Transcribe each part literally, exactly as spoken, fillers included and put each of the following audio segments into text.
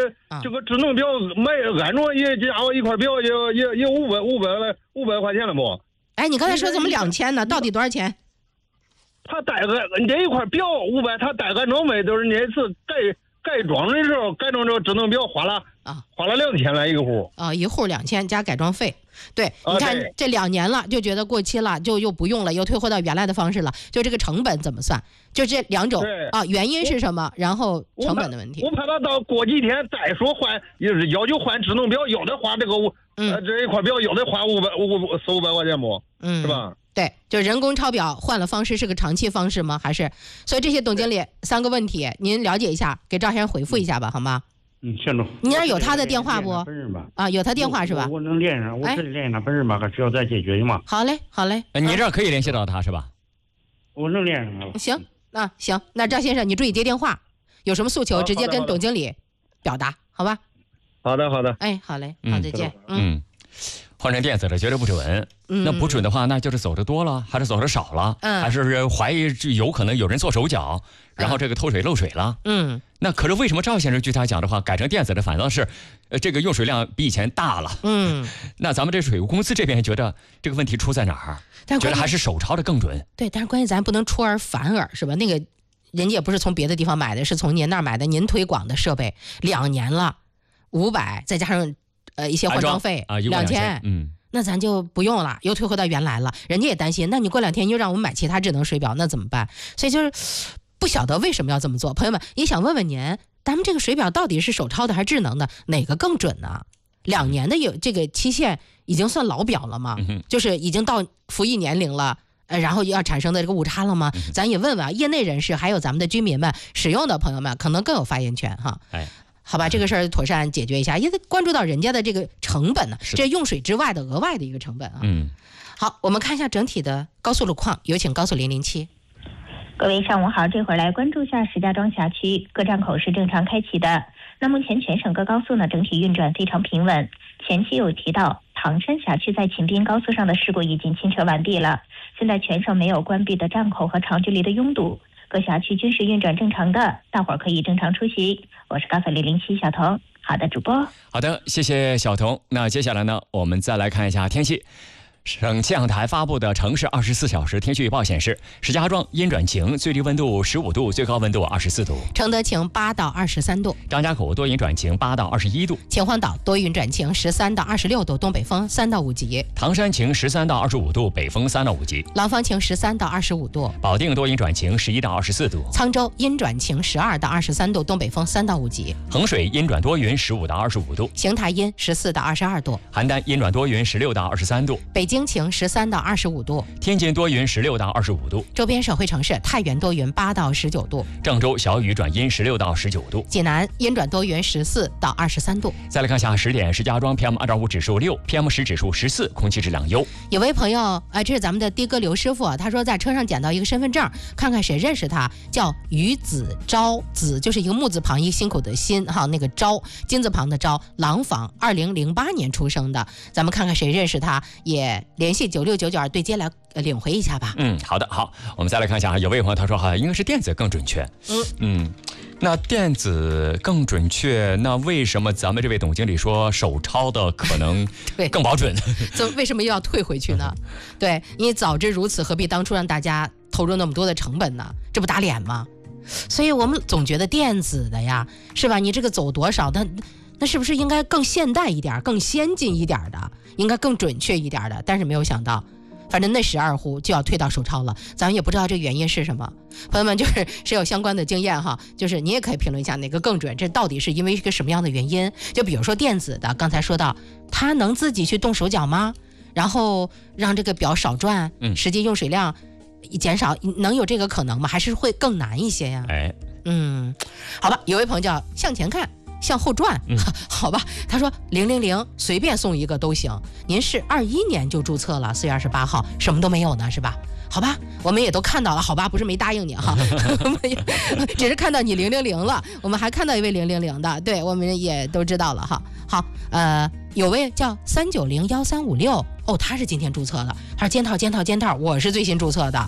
这个智能表买安装也加我一块表也也也五百五百来五百块钱了不？ 哎，你刚才说怎么两千呢？到底多少钱？ 他带个这一块表五百，他带安装费都是那次盖改装的时候改装这个智能表花了啊，花了两千来一个户啊，一户两千加改装费。对，你看、 啊、 这两年了，就觉得过期了，就又不用了，又退货到原来的方式了，就这个成本怎么算？就这两种啊，原因是什么？然后成本的问题。 我怕他到过几天再说换，要求换智能表，又得花这个嗯、呃、这一块表又得花五百五四五百块钱不？嗯，是吧？ 对，就人工抄表换了方式是个长期方式吗？还是？所以这些董经理三个问题，您了解一下，给赵先生回复一下吧，好吗？ 嗯，行了。 你那有他的电话不？啊，有他电话是吧？ 我, 我能连上，我这里连上本人吧，还需要再解决吗？ 好嘞，好嘞。 你这可以联系到他是吧？ 我能连上了。 行，啊行，那赵先生你注意接电话，有什么诉求直接跟董经理表达，好吧？ 好的，好的。 哎，好嘞，好，再见。 嗯。嗯换成电子的绝对不准、嗯，那不准的话，那就是走的多了，还是走的少了，嗯、还是怀疑有可能有人做手脚，然后这个偷水漏水了。嗯，那可是为什么赵先生据他讲的话，改成电子的反倒是，呃，这个用水量比以前大了。嗯，那咱们这水务公司这边觉得这个问题出在哪儿？但觉得还是手抄的更准。 对，但是关键咱不能出尔反尔，是吧？那个人家也不是从别的地方买的，是从您那儿买的，您推广的设备，两年了，五百再加上。呃，一些换装费啊， 两千，嗯， 那咱就不用了，又退回到原来了。人家也担心，那你过两天又让我们买其他智能水表，那怎么办？所以就是不晓得为什么要这么做。朋友们也想问问您，咱们这个水表到底是手抄的还是智能的，哪个更准呢？两年的有这个期限已经算老表了吗？嗯、就是已经到服役年龄了。呃，然后要产生的这个误差了吗？嗯、咱也问问业内人士，还有咱们的居民们、使用的朋友们，可能更有发言权哈。哎。好吧，这个事儿妥善解决一下，也得关注到人家的这个成本呢，这用水之外的额外的一个成本啊。嗯，好，我们看一下整体的高速路况，有请高速零零七。 各位上午好，这会儿来关注一下石家庄辖区各站口是正常开启的。那目前全省各高速呢整体运转非常平稳。前期有提到唐山辖区在秦滨高速上的事故已经清车完毕了，现在全省没有关闭的站口和长距离的拥堵。各辖区均是运转正常的，大伙儿可以正常出行。我是高速零零七小童，好的，主播。 好的，谢谢小童。那接下来呢，我们再来看一下天气。省气象台发布的城市二十四小时天气预报显示，石家庄阴转晴，最低温度十五度，最高温度二十四度； 承德晴八到二十三度； 张家口多云转晴八到二十一度； 秦皇岛多云转晴十三到二十六度，东北风三到五级； 唐山晴十三到二十五度，北风三到五级； 廊坊晴十三到二十五度； 保定多云转晴十一到二十四度； 沧州阴转晴十二到二十三度，东北风三到五级； 衡水阴转多云十五到二十五度； 邢台阴十四到二十二度； 邯郸阴转多云十六到二十三度； 北京晴十三到二十五度； 天津多云十六到二十五度； 周边省会城市太原多云八到十九度； 郑州小雨转阴十六到十九度； 济南阴转多云十四到二十三度。 再来看下十点，石家庄 P M 二点五 指数六 ，P M 十 指数十四，空气质量优。 有位朋友啊、呃，这是咱们的的哥刘师傅，他说在车上捡到一个身份证，看看谁认识他，叫于子昭，子就是一个木字旁一辛苦的辛哈，那个昭金字旁的昭，廊坊二零零八年出生的，咱们看看谁认识他，也联系九六九九二对接来、呃、领回一下吧。 嗯，好的，好，我们再来看一下，有位朋友他说哈，应该是电子更准确。嗯嗯，那电子更准确，那为什么咱们这位董经理说手抄的可能更保准？ 这为什么又要退回去呢？对，因为早知如此，何必当初让大家投入那么多的成本呢？这不打脸吗？所以我们总觉得电子的呀，是吧？你这个走多少，那那是不是应该更现代一点、更先进一点的，应该更准确一点的？但是没有想到。反正那十二户就要退到手抄了，咱们也不知道这原因是什么。朋友们，就是谁有相关的经验哈，就是你也可以评论一下哪个更准，这到底是因为一个什么样的原因？就比如说电子的，刚才说到，它能自己去动手脚吗？然后让这个表少转，实际用水量减少，能有这个可能吗？还是会更难一些呀？ 哎， 嗯，好吧，有位朋友叫向前看。向后转、嗯、好吧，他说零零零随便送一个都行，您是二一年就注册了，四月二十八号什么都没有呢是吧？好吧，我们也都看到了，好吧，不是没答应你哈，只是看到你零零零了，我们还看到一位零零零的，对，我们也都知道了哈。好，呃，有位叫三九零幺三五六，哦，他是今天注册的，他说肩套肩套肩套，我是最新注册的。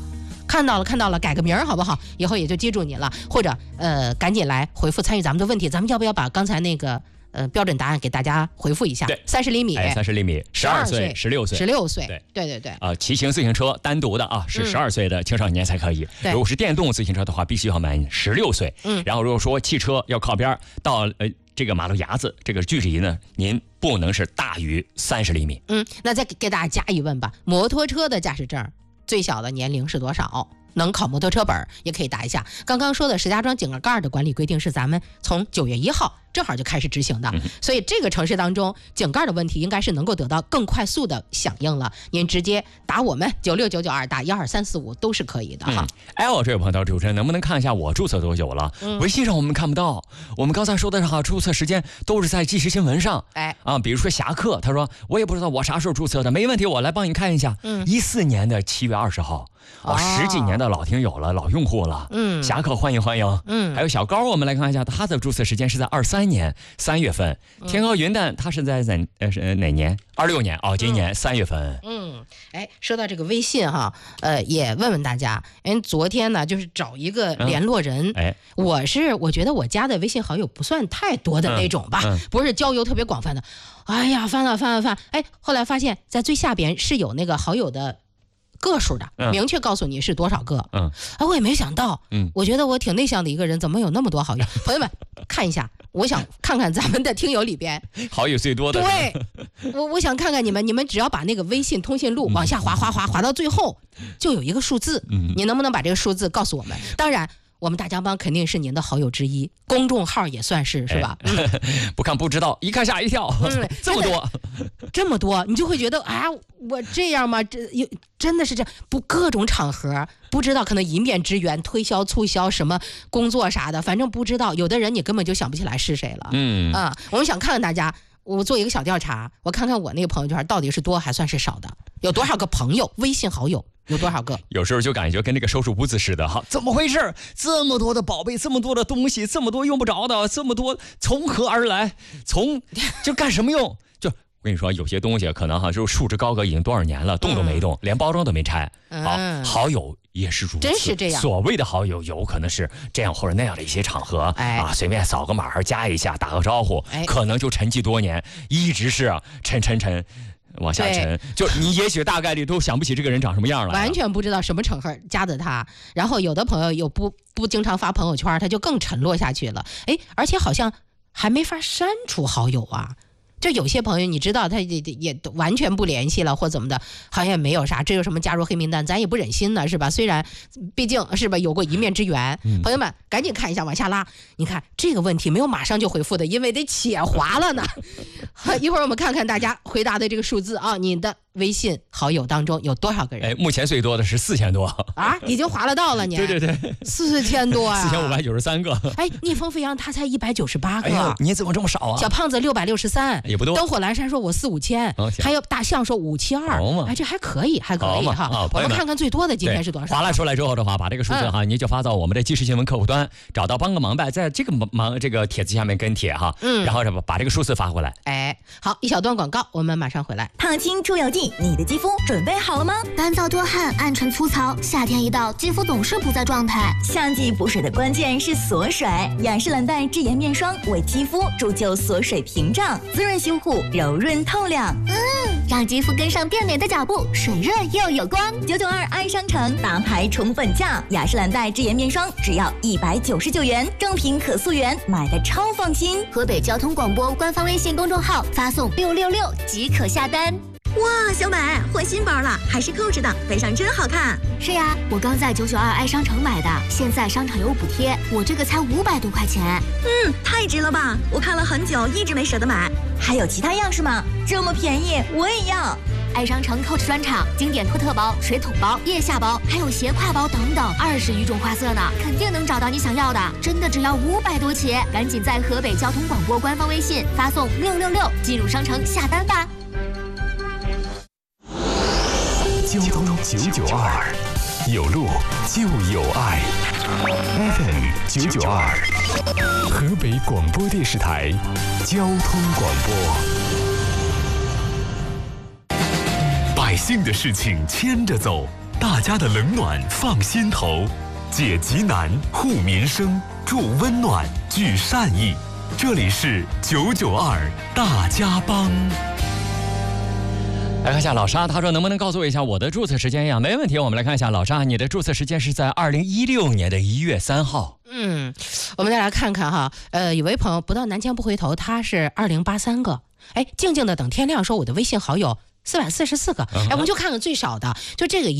看到了看到了，改个名儿好不好？以后也就记住你了，或者呃赶紧来回复参与咱们的问题，咱们要不要把刚才那个呃标准答案给大家回复一下？ 对， 三十厘米， 哎，三十厘米，十二岁、十六岁、 十六岁， 对对对对。 啊、呃，骑行自行车单独的啊是十二岁的青少年才可以。 嗯、 如果是电动自行车的话，必须要满十六岁。嗯，然后如果说汽车要靠边到呃这个马路牙子这个距离呢，您不能是大于三十厘米。 嗯，那再给大家加一问吧，摩托车的驾驶证最小的年龄是多少？能考摩托车本也可以答一下。刚刚说的石家庄井盖的管理规定是咱们从九月一号正好就开始执行的，所以这个城市当中井盖的问题应该是能够得到更快速的响应了。您直接打我们九六九九二，打一二三四五都是可以的哈。 哎，我这位朋友主持人能不能看一下我注册多久了？嗯、微信上我们看不到，我们刚才说的哈注册时间都是在即时新闻上。 哎啊，比如说侠客，他说我也不知道我啥时候注册的，没问题，我来帮你看一下。嗯，一四年的七月二十号。哦，十几年的老听友了，老用户了。嗯，侠客欢迎欢迎。嗯，还有小高，我们来看一下他的注册时间是在二三年三月份。嗯、天高云淡，他是在哪呃是哪年？二六年哦，今年三月份。 嗯，哎，说到这个微信哈，呃，也问问大家，人昨天呢就是找一个联络人。嗯、哎，我是我觉得我加的微信好友不算太多的那种吧，嗯嗯、不是交友特别广泛的。哎呀，翻了翻了翻，哎，后来发现在最下边是有那个好友的个数的，明确告诉你是多少个。嗯，哎，我也没想到。嗯，我觉得我挺内向的一个人，怎么有那么多好友？朋友们，看一下，我想看看咱们的听友里边好友最多的。 对，我我想看看你们，你们只要把那个微信通讯录往下滑滑滑滑到最后，就有一个数字。嗯，你能不能把这个数字告诉我们？当然。我们大家帮肯定是您的好友之一，公众号也算是是吧？ 哎、不看不知道，一看吓一跳，嗯、这么多， 这么多，你就会觉得啊，我这样吗？这有真的是这不各种场合不知道，可能一面之缘、推销、促销什么工作啥的，反正不知道。有的人你根本就想不起来是谁了。嗯啊，我们想看看大家，我做一个小调查，我看看我那个朋友圈到底是多还算是少的，有多少个朋友，微信好友。有多少个？ 有时候就感觉跟这个收拾屋子似的哈，怎么回事？这么多的宝贝，这么多的东西，这么多用不着的，这么多从何而来？从就干什么用？就我跟你说，有些东西可能哈，就是束之高阁已经多少年了，动都没动，嗯、连包装都没拆。好，嗯、好友也是如此， 真是这样。 所谓的好友，有可能是这样或者那样的一些场合，哎、啊，随便扫个码加一下，打个招呼，哎、可能就沉寂多年，一直是沉沉沉。往下沉，就你也许大概率都想不起这个人长什么样了， 完全不知道什么场合加的他。然后有的朋友有不不经常发朋友圈，他就更沉落下去了。哎，而且好像还没法删除好友啊。就有些朋友你知道他也也完全不联系了或怎么的，好像也没有啥，这有什么加入黑名单，咱也不忍心呢，是吧？虽然毕竟是吧有过一面之缘，嗯、朋友们赶紧看一下往下拉，你看这个问题没有马上就回复的，因为得且滑了呢。一会儿我们看看大家回答的这个数字啊，你的微信好友当中有多少个人？ 哎，目前最多的是四千多啊，已经划了到了你。 对对对， 四千多啊， 四千五百九十三个。 哎，逆风飞扬他才一百九十八个， 哎，你怎么这么少啊？ 小胖子六百六十三， 也不多。 灯火阑珊说我四五千，哦、还有大象说五七二，哎，这还可以，还可以哈。哦、我们看看最多的今天是多少？ 划拉出来之后的话，把这个数字哈，嗯、你就发到我们的即时新闻客户端，找到帮个忙呗，在这个忙这个帖子下面跟帖哈，嗯，然后把这个数字发过来。 哎，好，一小段广告，我们马上回来。 烫青出油剂，你的肌肤准备好了吗？干燥多汗、暗沉粗糙，夏天一到，肌肤总是不在状态。夏季补水的关键是锁水，雅诗兰黛智妍面霜为肌肤铸就锁水屏障，滋润修护，柔润透亮。嗯，让肌肤跟上变美的脚步，水润又有光。九九二爱商城大牌宠粉价，雅诗兰黛智妍面霜只要一百九十九元，正品可溯源，买的超放心。河北交通广播官方微信公众号发送六六六即可下单。 哇，小美换新包了，还是扣着的，背上真好看。 是呀，我刚在九九二爱商城买的，现在商场有补贴，我这个才五百多块钱。 嗯，太值了吧！我看了很久，一直没舍得买。 还有其他样式吗？这么便宜，我也要。爱商城 Coach 专场，经典托特包、水桶包、腋下包，还有斜挎包等等，二十余种花色呢，肯定能找到你想要的。真的只要五百多起，赶紧在河北交通广播官方微信发送六六六进入商城下单吧。 交通九九二，有路就有爱。F M 九九二，河北广播电视台交通广播。百姓的事情牵着走， 大家的冷暖放心头，解急难护民生，助温暖聚善意。这里是九九二大家帮。 来看一下老沙，他说能不能告诉我一下我的注册时间呀？没问题，我们来看一下老沙，你的注册时间是在二零一六年的一月三号。 嗯，我们再来看看哈，呃，有位朋友不到南墙不回头，他是二零八三个。哎，静静的等天亮说我的微信好友四百四十四个，哎，我们就看看最少的，就这个一。